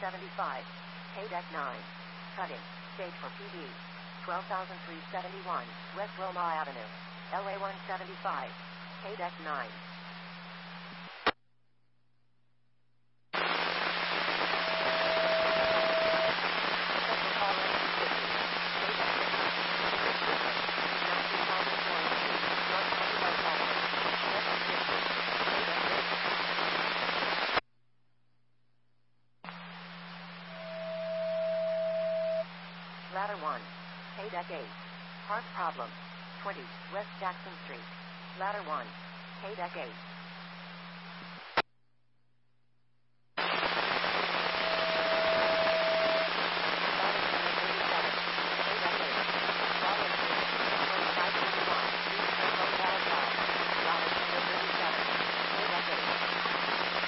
175, K-Deck 9. Cutting, stage for PD. 12,371, West Loma Avenue. LA 175, K-Deck 9. Ladder 1, K-Deck 8. Park problem, 20, West Jackson Street. Ladder 1, K-Deck 8.